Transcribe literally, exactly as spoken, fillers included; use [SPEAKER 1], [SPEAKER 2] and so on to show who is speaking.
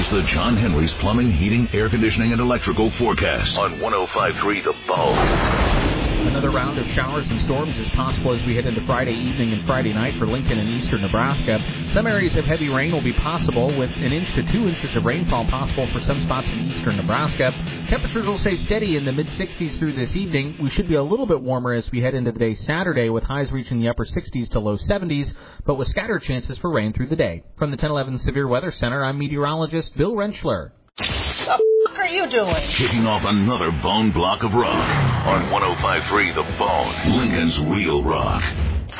[SPEAKER 1] Here's the John Henry's Plumbing, Heating, Air Conditioning, and Electrical forecast on one oh five point three The Bone.
[SPEAKER 2] Another round of showers and storms is possible as we head into Friday evening and Friday night for Lincoln and eastern Nebraska. Some areas of heavy rain will be possible, with an inch to two inches of rainfall possible for some spots in eastern Nebraska. Temperatures will stay steady in the mid-sixties through this evening. We should be a little bit warmer as we head into the day Saturday, with highs reaching the upper sixties to low seventies, but with scattered chances for rain through the day. From the ten eleven Severe Weather Center, I'm meteorologist Bill Rentschler.
[SPEAKER 3] What are you doing?
[SPEAKER 1] Kicking off another bone block of rock on one oh five point three The Bone, Lincoln's Real Rock.